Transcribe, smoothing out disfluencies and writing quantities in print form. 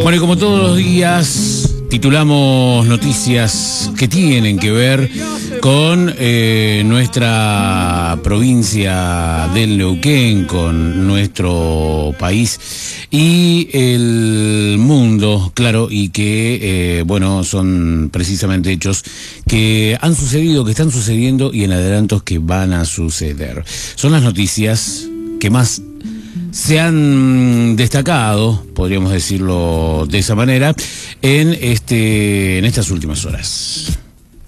Bueno, y como todos los días, titulamos noticias que tienen que ver con nuestra provincia del Neuquén, con nuestro país y el mundo, claro, y que, bueno, son precisamente hechos que han sucedido, que están sucediendo y en adelantos que van a suceder. Son las noticias que más se han destacado, podríamos decirlo de esa manera, en estas últimas horas.